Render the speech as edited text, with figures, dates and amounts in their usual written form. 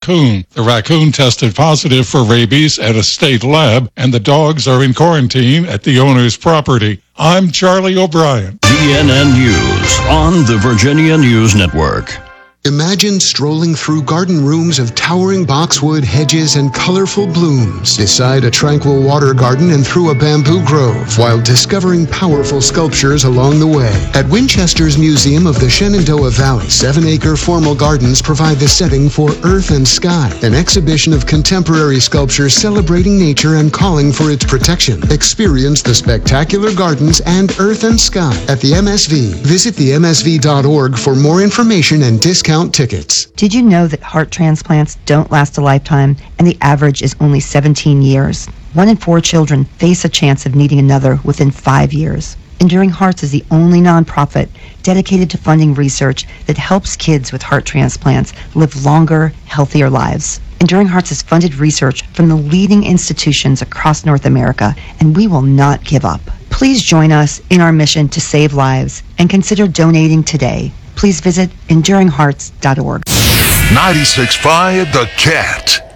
raccoon. The raccoon tested positive for rabies at a state lab, and the dogs are in quarantine at the owner's property. I'm Charlie O'Brien. VNN News on the Virginia News Network. Imagine strolling through garden rooms of towering boxwood hedges and colorful blooms, beside a tranquil water garden and through a bamboo grove, while discovering powerful sculptures along the way. At Winchester's Museum of the Shenandoah Valley, 7-acre formal gardens provide the setting for Earth and Sky, an exhibition of contemporary sculptures celebrating nature and calling for its protection. Experience the spectacular gardens and Earth and Sky at the MSV. Visit themsv.org for more information and discount tickets. Did you know that heart transplants don't last a lifetime and the average is only 17 years? 1 in 4 children face a chance of needing another within 5 years. Enduring Hearts is the only nonprofit dedicated to funding research that helps kids with heart transplants live longer, healthier lives. Enduring Hearts has funded research from the leading institutions across North America, and we will not give up. Please join us in our mission to save lives and consider donating today. Please visit enduringhearts.org. 96.5 The Cat.